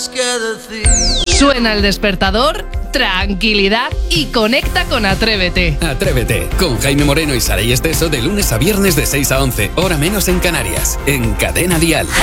que decir. Suena el despertador, tranquilidad y conecta con Atrévete. Atrévete, con Jaime Moreno y Saray Esteso de lunes a viernes de 6 a 11, hora menos en Canarias, en Cadena Dial.